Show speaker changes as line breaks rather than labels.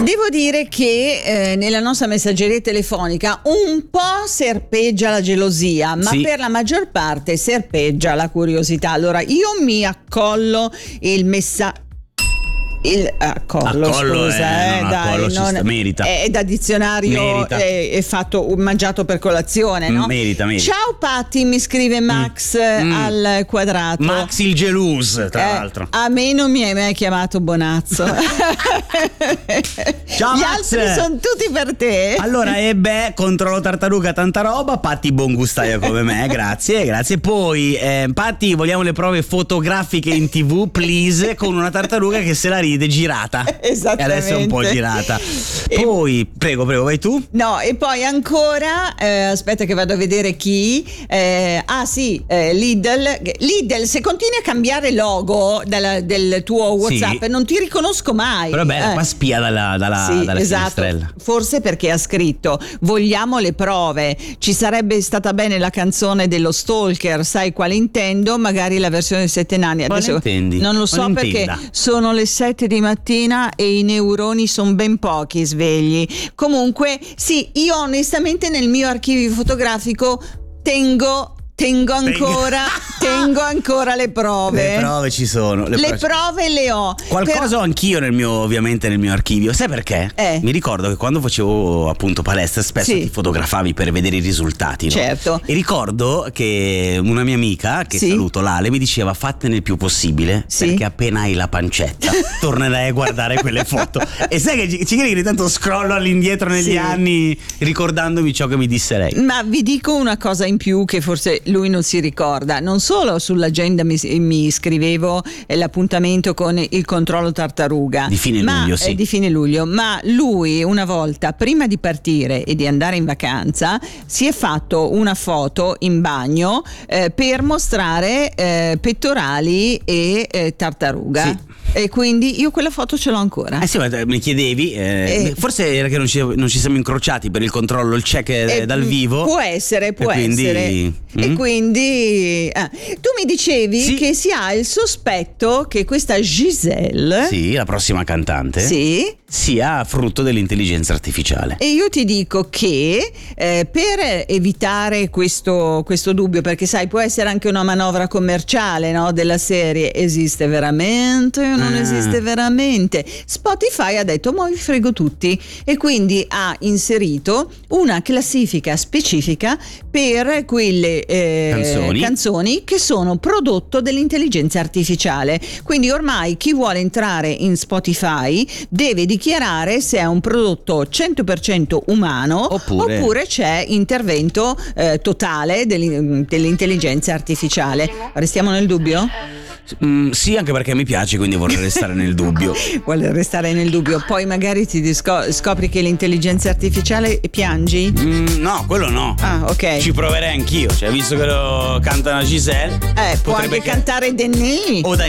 Devo dire che nella nostra messaggeria telefonica un po' serpeggia la gelosia, ma
sì,
per la maggior parte serpeggia la curiosità. Allora io mi accollo il messaggio. Accollo, scusa,
dai, merita.
È da dizionario, è fatto mangiato per colazione, no?
Merita.
Ciao Patti, mi scrive Max al quadrato.
Max il gelus, tra l'altro.
A me non mi hai mai chiamato Bonazzo.
Ciao
Gli
Max.
altri sono tutti per te.
Allora, controllo tartaruga, tanta roba. Patti buon gustaio come me, grazie. Poi Patti, vogliamo le prove fotografiche in TV, please, con una tartaruga che se la ride girata.
Esattamente.
E adesso è un po' girata. Poi prego, vai tu.
No, e poi ancora aspetta che vado a vedere chi. Lidl, se continui a cambiare logo del tuo WhatsApp, non ti riconosco mai.
Però beh, qua spia dalla finestrella.
Forse perché ha scritto vogliamo le prove. Ci sarebbe stata bene la canzone dello Stalker, sai quale intendo? Magari la versione 7 nani. Adesso
intendi?
Non lo so perché sono le 7 di mattina e i neuroni sono ben pochi svegli. Comunque sì, io onestamente nel mio archivio fotografico tengo ancora le prove.
Le prove ci sono.
Le prove le ho.
Qualcosa ho anch'io ovviamente nel mio archivio. Sai perché? Mi ricordo che quando facevo appunto palestra spesso ti fotografavi per vedere i risultati, no?
Certo.
E ricordo che una mia amica, che saluto, Lale, mi diceva fattene il più possibile, perché appena hai la pancetta tornerai a guardare quelle foto. E sai che ci credi che tanto scrollo all'indietro negli anni ricordandomi ciò che mi disse lei.
Ma vi dico una cosa in più che forse lui non si ricorda. Non solo sull'agenda mi scrivevo l'appuntamento con il controllo tartaruga
di fine
luglio, ma lui una volta prima di partire e di andare in vacanza si è fatto una foto in bagno per mostrare pettorali e tartaruga. E quindi io quella foto ce l'ho ancora.
Sì, ma mi chiedevi, forse era che non ci siamo incrociati per il controllo, il check dal vivo.
Può essere. E quindi tu mi dicevi che si ha il sospetto che questa Giselle,
la prossima cantante, sia frutto dell'intelligenza artificiale.
E io ti dico che per evitare questo dubbio, perché sai, può essere anche una manovra commerciale, no? Della serie esiste veramente o non esiste veramente. Spotify ha detto ma vi frego tutti, e quindi ha inserito una classifica specifica per quelle canzoni che sono prodotto dell'intelligenza artificiale. Quindi ormai chi vuole entrare in Spotify deve dichiarare se è un prodotto 100% umano oppure c'è intervento totale dell'intelligenza artificiale. Restiamo nel dubbio?
Sì, anche perché mi piace, quindi vorrei restare nel dubbio.
Vuole restare nel dubbio. Poi magari ti scopri che l'intelligenza artificiale piangi?
No, quello no.
Ok.
Ci proverei anch'io, visto che lo canta una Giselle,
può anche cantare Denis.
O